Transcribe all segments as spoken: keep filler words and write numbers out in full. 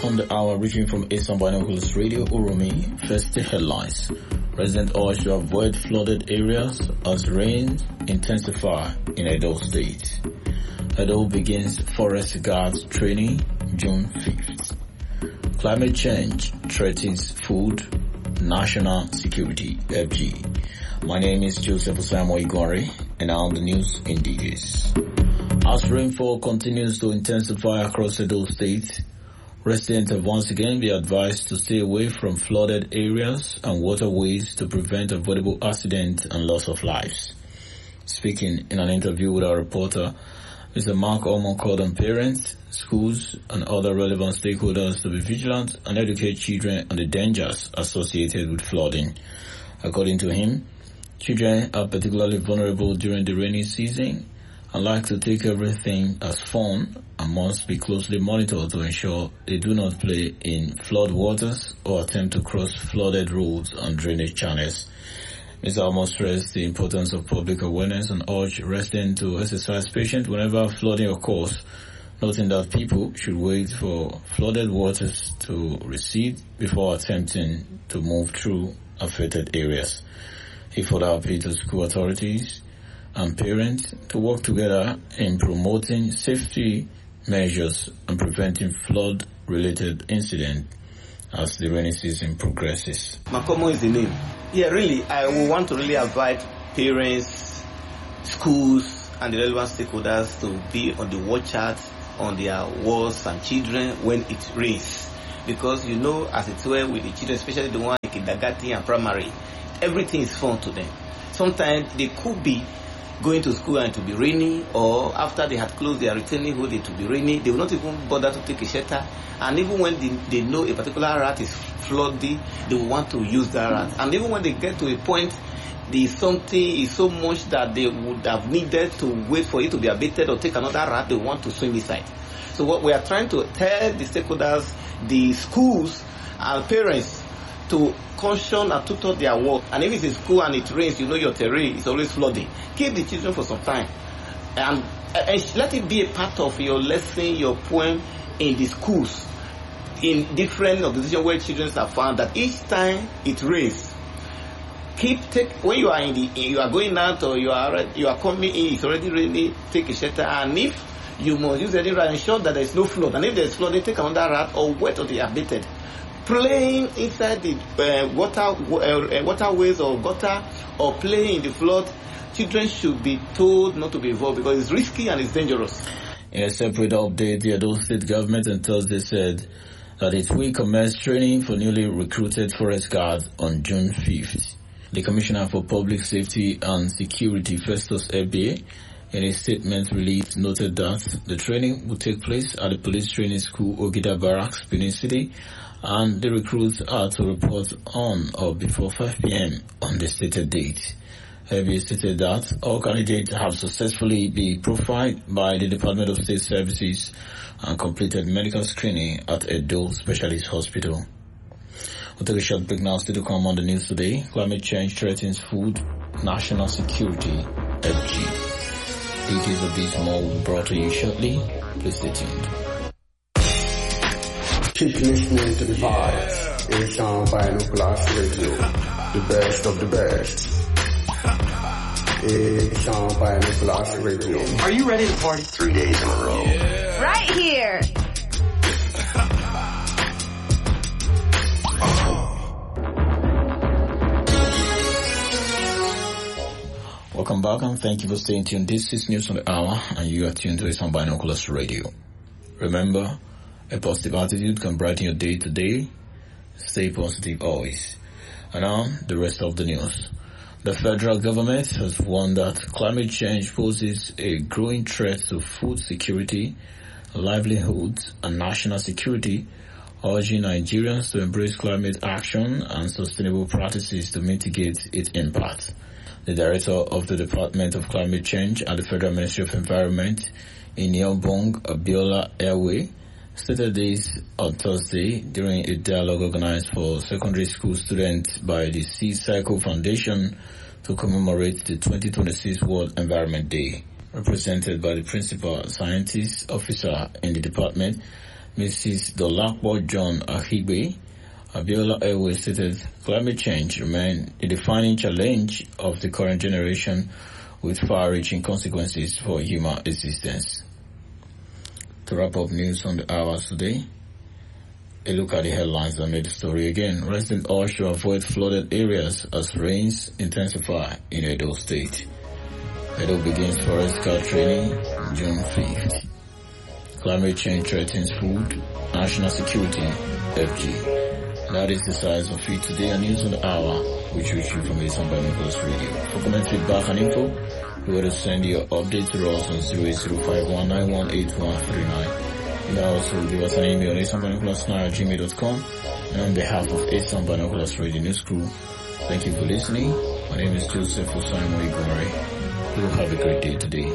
on the hour, reaching from Eastern Binoculars Radio, Uromi. First, the headlines. Residents urged to avoid flooded areas as rain intensify in Edo State. Edo begins forest guards training June fifth. Climate change threatens food, national security, F G. My name is Joseph Osamo Igore, and now the news in details. As rainfall continues to intensify across Edo State, residents have once again been advised to stay away from flooded areas and waterways to prevent avoidable accidents and loss of lives. Speaking in an interview with our reporter, Mister Mark Omo called on parents, schools, and other relevant stakeholders to be vigilant and educate children on the dangers associated with flooding. According to him, children are particularly vulnerable during the rainy season and like to take everything as fun and must be closely monitored to ensure they do not play in flood waters or attempt to cross flooded roads and drainage channels. Mister Amos stressed the importance of public awareness and urged residents to exercise patience whenever flooding occurs, noting that people should wait for flooded waters to recede before attempting to move through affected areas. He further appealed to school authorities and parents to work together in promoting safety measures and preventing flood-related incidents as the rainy season progresses. Makomo is the name. Yeah, really, I would want to really invite parents, schools, and the relevant stakeholders to be on the watch out on their walls and children when it rains. Because you know, as it's well with the children, especially the one in kindergarten and primary, everything is fun to them. Sometimes they could be going to school and to be rainy, or after they had closed their returning hood, it to be rainy. They will not even bother to take a shelter. And even when they, they know a particular rat is flooding, they will want to use that rat. And even when they get to a point, the something is so much that they would have needed to wait for it to be abated or take another rat, they want to swim inside. So what we are trying to tell the stakeholders, the schools and parents, to caution and tutor their work. And if it's in school and it rains, you know your terrain is always flooding. Keep the children for some time. And, and let it be a part of your lesson, your poem in the schools, in different organizations where children are found, that each time it rains, keep take when you are in the you are going out or you are you are coming in, it's already raining, take a shelter. And if you must use any rat, ensure that there is no flood. And if there is flooding, take another rat or wet or the abated. Playing inside the uh, water uh, waterways or gutter or playing in the flood, children should be told not to be involved because it's risky and it's dangerous. In a separate update, the Edo State government on Thursday said that it will commence training for newly recruited forest guards on June fifth. The Commissioner for Public Safety and Security, Festus Ebe, in a statement released, noted that the training will take place at the Police Training School, Ogida Barracks, Benin City, and the recruits are to report on or before five p.m. on the stated date. Ebe stated that all candidates have successfully been profiled by the Department of State Services and completed medical screening at Edo Specialist Hospital. We'll take a short break now. Still to come on the news today. Climate change threatens food, national security, F G. Details of this more will be brought to you shortly. Please stay tuned. Keep listening to the vibes. Asian Binoculars Radio, the best of the best. Asian Binoculars Radio. Are you ready to party? Three days in a row. Yeah. Right here. Welcome back and thank you for staying tuned. This is News on the Hour and you are tuned to Asian Binoculars Radio. Remember, a positive attitude can brighten your day today. Stay positive always. And now, the rest of the news. The federal government has warned that climate change poses a growing threat to food security, livelihoods, and national security, urging Nigerians to embrace climate action and sustainable practices to mitigate its impact. The director of the Department of Climate Change at the Federal Ministry of Environment, Inyobong Abiola Airway, stated this on Thursday during a dialogue organized for secondary school students by the Sea Cycle Foundation to commemorate the twenty twenty-six World Environment Day. Represented by the Principal Scientist Officer in the department, Missus Dolapo John Ahigbe, Abiola Airways stated climate change remains the defining challenge of the current generation with far-reaching consequences for human existence. To wrap up news on the hours today, a look at the headlines that made the story again. Residents urged to avoid flooded areas as rains intensify in Edo State. Edo begins forest guard training June fifth. Climate change threatens food, national security, F G. That is the size of it today on News on the Hour, which reach you from Asian Binoculars Radio. For comment, feedback, and info, you want to send your update to us on zero eight zero five one nine one eight one three nine. You can also give us an email on asian binoculars at gmail dot com. And on behalf of Asian Binoculars Radio News Crew, thank you for listening. My name is Joseph Osaimo Igore. You will have a great day today.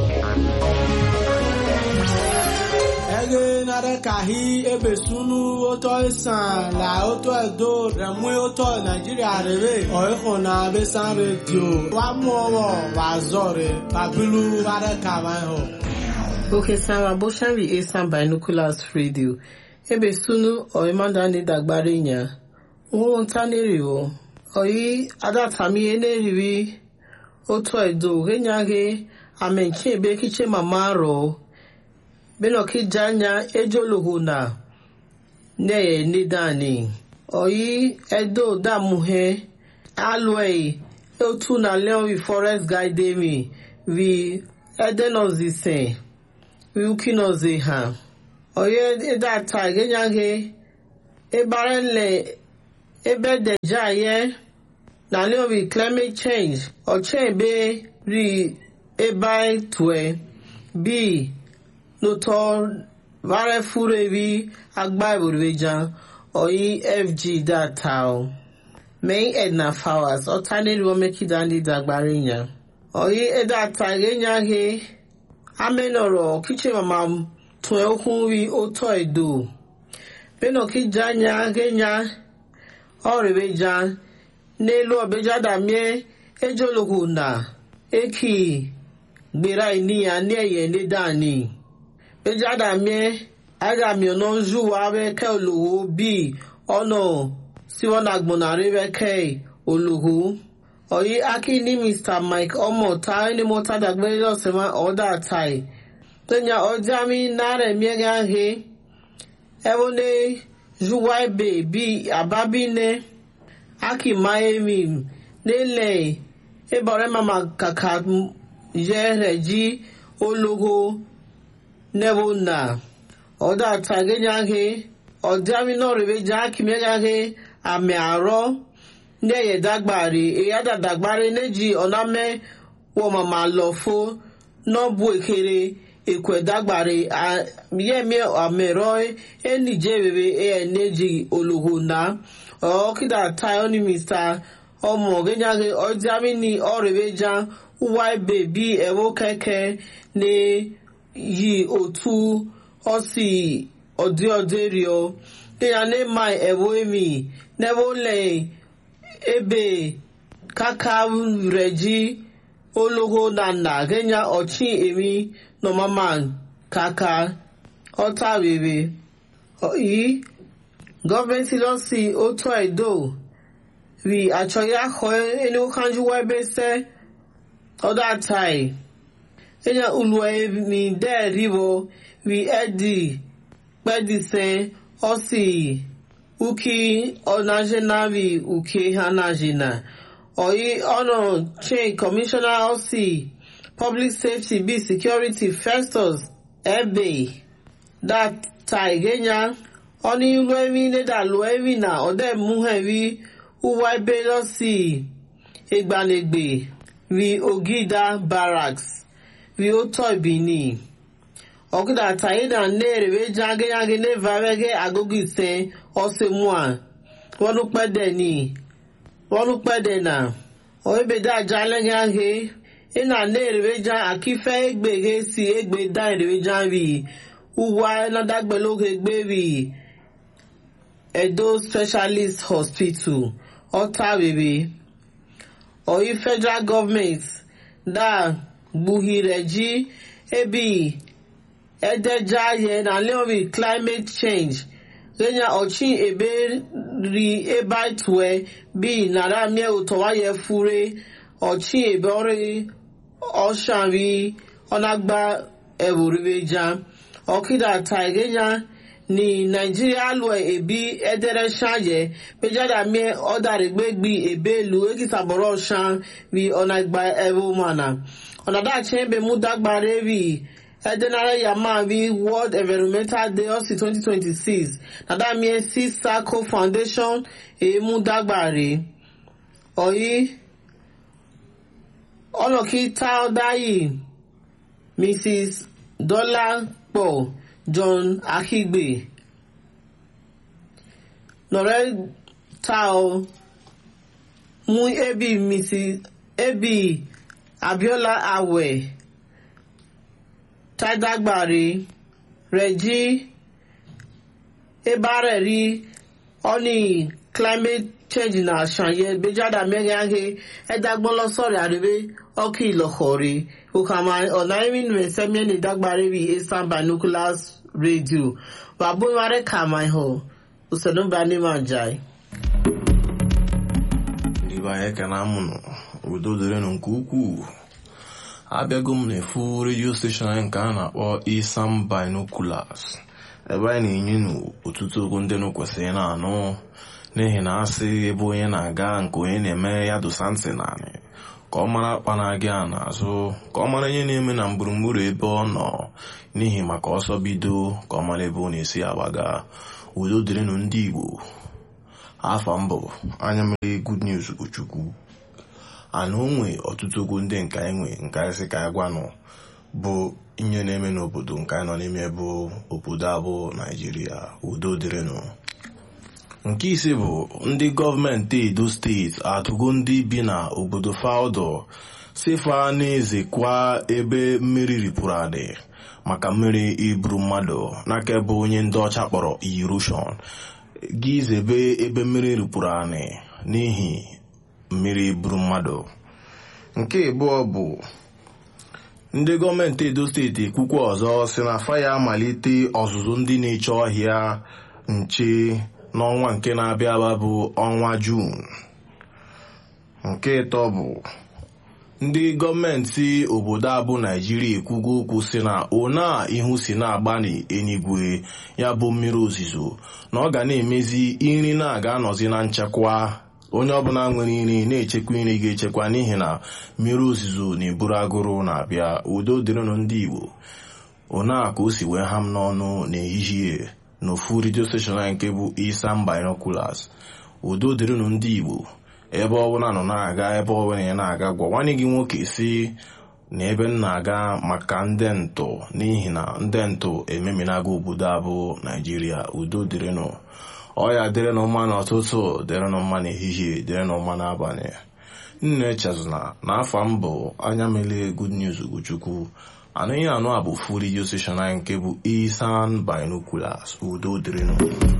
Ege nare kahi ebe sunu oto isan la oto edo remu oto Nigeria rebe oiko na besan radio wa mu owo wa zore babilu ware kawan ho. Okay, Sarah Boshanri Asian Binoculars Radio. Ebe sunu oimanda ni dagbare nya. Wo ntani riwo. Oyi adatami ene riwi oto edo genyage amenche ebe kiche mamaro. Beno ki janya ejolohuna neye nidani oyi edo da muhe alway otu na leon forest guide me vi edenozise vi ukinoze ha oyi eda ta genyage ebarele ebe deja ye na leon vi climate change oche be ri ebai twe bi Notor vare furevi agba burvejan oyi F G datao. Main Edna Flowers otane ruomeki dandi dagbarinya. Oyi edata genya he amenoro kiche mama tue okunwi oto edo. Beno ki janya genya orevejan nelo obeja damie ejolokuna eki gbera iniya neye nedani. Ejada mi aga mi ono ju wa be ke olowo bi ono si won agbonare be ke olowo oyi akini Mister Mike omo ta ni mo ta dagbe lo se ma order tai tenya ojami nare mi ga he ewone ju wa be bi ababi ne aki maemi nele e bore mama kaka je reji olowo Never na. Oda taganya he. Odami no rebe jaki mega he. Ame aro. Neye dagbari. Eyada dagbari neji oname. Wo mama lofo. No buekere. Ekwe dagbari. Ye me ameroi. Eni jebebe. E neji oluhuna. Okida tayoni Mister Omo genya he. Odami ni orebe jan. Uwai baby. Ewo keke. Ne. Yi otu osi odi oderio ya ne mai ewoemi never le ebe kaka reji ologo nana genya ochi emi no mama kaka ota bebe oyi government losi oto edo we achoya ho enu kanju webe se oda tai Enya ulwe mi de rivo we edi pedise osi uki onajena vi uki hanajina oyi ono chain commissioner osi public safety be security Festus ebe that taigenya oni ulwe mi ne da ulwe mi na ode muhevi uwa be losi egbanegbe vi Ogida Barracks vi oto ibini okuda taida nere we jange yange ne vavege agogise ose mua wonu pede ni wonu pede na o ebe da jale yange ina nere we jan akife egbege si egbe da ere we jan vi uwa na dagbe loge egbe vi Edo Specialist Hospital ota bebe oyi federal government da Buhireji ebi edeja ye na leobi climate change Kenya Ochin ebe ri eba twe bi nara mie utowa ye fure Ochin ebe ori oshanvi onagba eburibeja okida taigenya ni Nigeria lwe ebi edere shaye pejada mie odare gbegbi ebe lu ekisaboro shan vi onagba ebumana onada chembe mudagba revi Edenara Yamavi World Environmental Day of twenty twenty-six. Nadamie Sisako Foundation Emu Dagbari. Oyi Oloki Taodayi Missus Dola Po John Akigbe. Nore Tao Mu Ebi Missus Ebi Abiola Awe. Tadagbari Reji Ebareri Oni climate change na shanye bejada megange edagbolo sori aribe oki lohori ukama onaimin mesemye ni dagbari bi Eastern Binoculars Radio babu mare kama ho usenumba ni manjai Ndiba yeke na munu udo dere nkuku abịago m na-efu redio station anyị nke a na-akpọ Eastern Binoculars ebe anyị na-enye n'ọtụtụ okwu ndị nụ kwesịrị na-anụ n'ihi na asị ebe onye na-aga nke onye na-eme ya dosa ntị naanị ka ọ mara akpa na-aga ya n'azụ ka ọ mara ihe na-eme na gburugburu ebe ọ nọ n'ihi maka ọsọ bido ka ọ mara ebe ọ na-esi agbaga udo dịrịnụ ndị Igbo afa mbụ anya mere good news Chukwu ana onwe ọtụtụ okwu ndị nke anyị nwe nke anyị sị ka anyị gwanụ bụ ihe na-eme n'obodo nke anyị nọ n'ime bụ obodo abụ Naijiria udo dịrịnụ. Nke ise bụ ndị gọọmenti Edo steeti atụgo ndị bi na obodo Faudo sifa na-ezekwa ebe mmiri ripụrụ adị maka mmiri iburu mmadụ n'aka ebe onye ndị ọcha kpọrọ erosion gị zebe ebe mmiri ripụrụ anị n'ihi mmiri buru mmadụ. Nke abụọ bụ ndị gọọmenti Edo steeti ekwukwa ọzọ si na faya amalite ọzụzụ ndị na-eche ọhịa nche n'ọnwa nke na-abịa aba bụ ọnwa Juun. Nke ịtọ bụ ndị gọọmenti obodo abụ Naijiria ekwugo okwu si na ona ihu si na-agba n'enigwe ya bụ mmiri ozizo na ọ ga na-emezi nri na-aga anọzi na nchekwa onye ọbụla nwere nri na-echekwa nri ga-echekwa n'ihi na mmiri ozizo na-eburu agụrụ na-abịa udo dịrịnụ ndị Igbo ona ka o si wee ha m n'ọnụ n'ehihie n'ofu redio station anyị nke bụ Eastern Binoculars udo dịrịnụ ndị Igbo ebe ọbụla nọ na-aga ebe ọbụla ya na-aga gwa nwanne gị nwoke si na ebe m na-aga maka ndị ntụ n'ihi na ndị ntụ ememinago obodo abụ Naijiria udo dịrịnụ ọya dịrịnụ mma n'ụtụtụ dịrịnụ mma n'ehihie dịrịnụ mma n'abalị. Nne echezona n'afọ mbụ anya mele good news Chukwu anaghị anụ abụ fu redio station anyị nke bụ Eastern Binoculars udo dịrịnụ.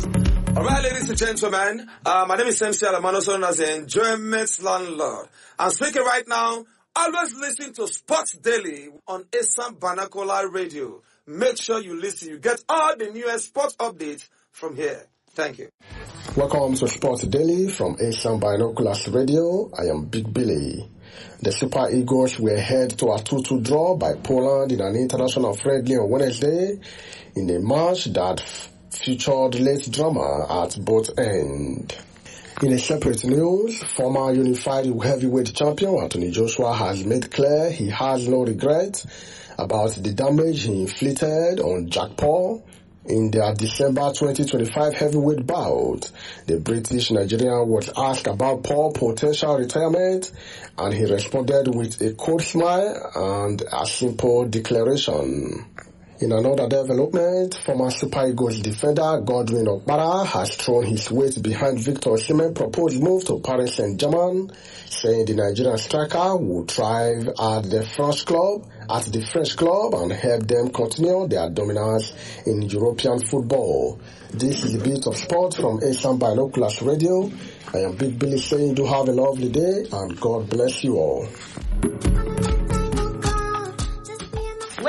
All right, ladies and gentlemen, uh, my name is M C Alamano, known as the Enjoyment Landlord. I'm speaking right now. Always listen to Sports Daily on Eastern Binocular Radio. Make sure you listen. You get all the newest sports updates from here. Thank you. Welcome to Sports Daily from Eastern Binoculars Radio. I am Big Billy. The Super Eagles were held to a two two draw by Poland in an international friendly on Wednesday in a match that featured late drama at both ends. In a separate news, former unified heavyweight champion Anthony Joshua has made clear he has no regret about the damage he inflicted on Jack Paul in their December twenty twenty-five heavyweight bout. The British Nigerian was asked about Paul's potential retirement, and he responded with a cold smile and a simple declaration. In another development, former Super Eagles defender Godwin Okpara has thrown his weight behind Victor Osimhen's proposed move to Paris Saint-Germain, saying the Nigerian striker will thrive at the French club, at the French club and help them continue their dominance in European football. This is a bit of sport from Eastern Binoculars Radio. I am Big Billy saying do have a lovely day and God bless you all. Welcome to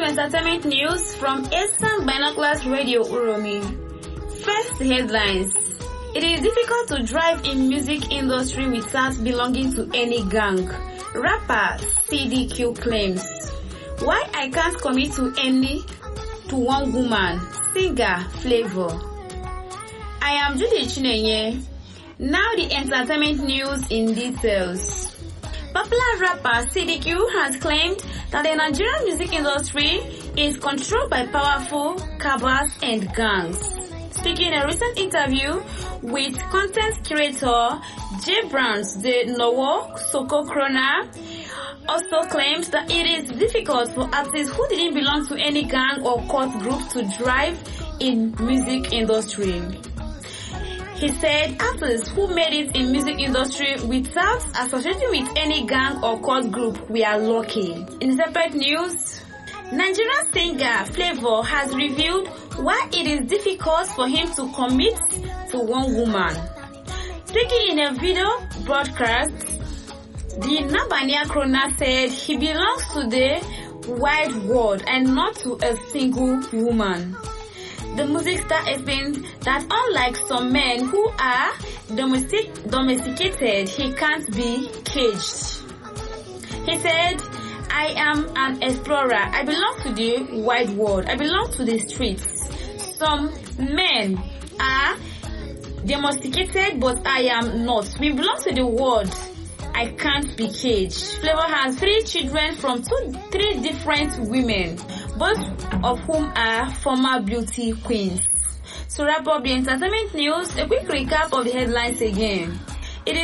entertainment news from Eastern Binoculars Radio Uromi. First headlines. It is difficult to drive in music industry without belonging to any gang. Rapper C D Q claims. Why I can't commit to any to one woman? Singer Flavor. I am Judy Chinenye. Now the entertainment news in details. Popular rapper C D Q has claimed that the Nigerian music industry is controlled by powerful cabals and gangs. Speaking in a recent interview with content creator J Brands, the Nowo Soko Krona also claimed that it is difficult for artists who didn't belong to any gang or cult group to drive in music industry. He said artists who made it in music industry without associating with any gang or cult group were lucky. In separate news, Nigerian singer Flavor has revealed why it is difficult for him to commit to one woman. Speaking in a video broadcast, the Nabania Krona said he belongs to the wide world and not to a single woman. The music star explained that unlike some men who are domestic, domesticated, he can't be caged. He said, I am an explorer. I belong to the wide world. I belong to the streets. Some men are domesticated, but I am not. We belong to the world. I can't be caged. Flavor has three children from two, three different women, both of whom are former beauty queens. To wrap up the entertainment news, a quick recap of the headlines again.